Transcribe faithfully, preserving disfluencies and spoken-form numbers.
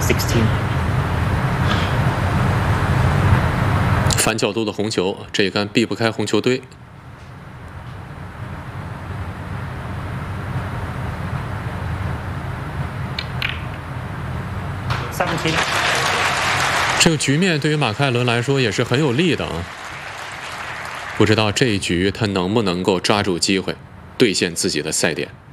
sixteen. 反角度的红球，这一杆避不开红球堆。 seventeen. 这个局面对于马克艾伦来说也是很有利的啊。不知道这一局他能不能够抓住机会，兑现自己的赛点。